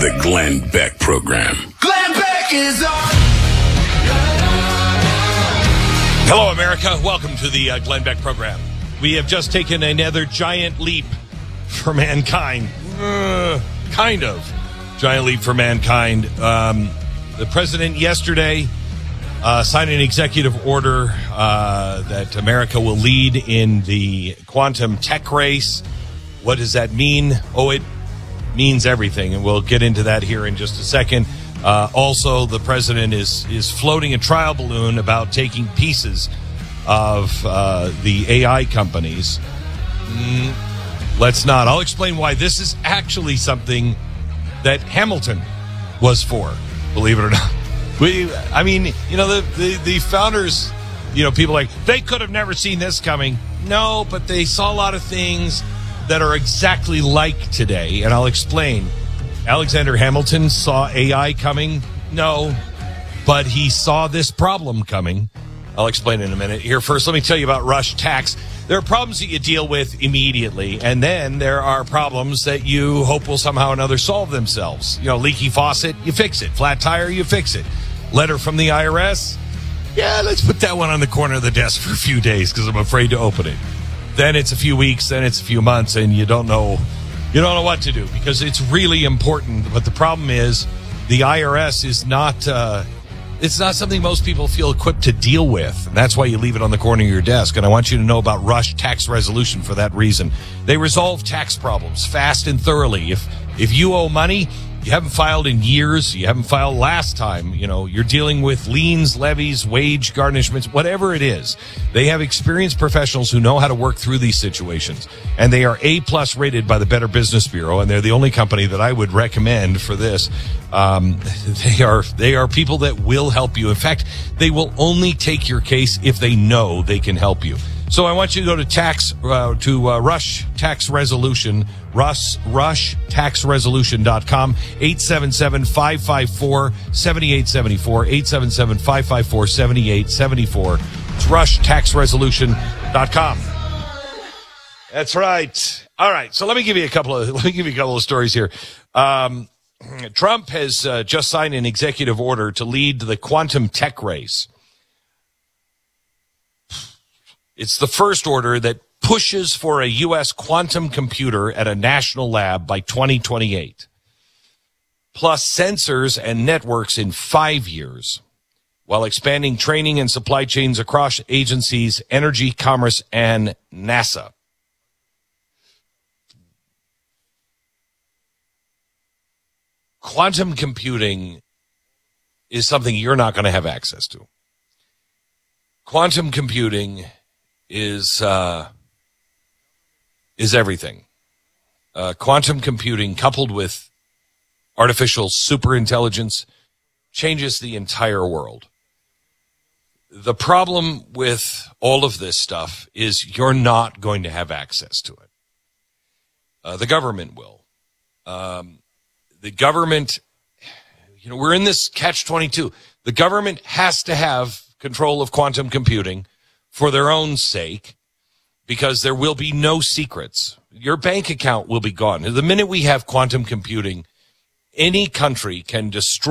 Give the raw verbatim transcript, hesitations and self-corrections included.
The Glenn Beck Program. Glenn Beck is on. Hello, America. Welcome to the uh, Glenn Beck Program. We have just taken another giant leap for mankind. Uh, kind of. Giant leap for mankind. Um, the president yesterday uh, signed an executive order uh, that America will lead in the quantum tech race. What does that mean? Oh, it means everything, and we'll get into that here in just a second. Uh, also, the president is is floating a trial balloon about taking pieces of uh, the A I companies. Mm, let's not. I'll explain why this is actually something that Hamilton was for, believe it or not. We, I mean, you know, the, the, the founders, you know, people like, they could have never seen this coming. No, but they saw a lot of things that are exactly like today, and I'll explain. Alexander Hamilton saw A I coming? No, but he saw this problem coming. I'll explain in a minute. Here, first, let me tell you about Rush Tax. There are problems that you deal with immediately, and then there are problems that you hope will somehow or another solve themselves. You know, leaky faucet, you fix it. Flat tire, you fix it. Letter from the I R S? Yeah, let's put that one on the corner of the desk for a few days because I'm afraid to open it. Then it's a few weeks, then it's a few months, and you don't know you don't know what to do because it's really important. But the problem is the I R S is not uh, it's not something most people feel equipped to deal with. And that's why you leave it on the corner of your desk. And I want you to know about Rush Tax Resolution for that reason. They resolve tax problems fast and thoroughly. If if you owe money, you haven't filed in years, you haven't filed last time, you know, you're dealing with liens, levies, wage garnishments, whatever it is. They have experienced professionals who know how to work through these situations. And they are A-plus rated by the Better Business Bureau, and they're the only company that I would recommend for this. Um, they are they are people that will help you. In fact, they will only take your case if they know they can help you. So I want you to go to tax uh, to uh, Rush Tax Resolution, Rush Rush Tax Resolution dot com, eight seven seven, five five four, seven eight seven four, eight seven seven, five five four, seven eight seven four. It's Rush Tax Resolution dot com. That's right. All right. So let me give you a couple of let me give you a couple of stories here. Um, Trump has uh, just signed an executive order to lead the quantum tech race. It's the first order that pushes for a U S quantum computer at a national lab by twenty twenty-eight, plus sensors and networks in five years, while expanding training and supply chains across agencies, energy, commerce, and NASA. Quantum computing is something you're not going to have access to. Quantum computing is uh, is everything. Uh, quantum computing coupled with artificial superintelligence changes the entire world. The problem with all of this stuff is you're not going to have access to it. Uh, the government will. Um, the government, you know, we're in this catch twenty-two. The government has to have control of quantum computing for their own sake, because there will be no secrets. Your bank account will be gone. The minute we have quantum computing, any country can destroy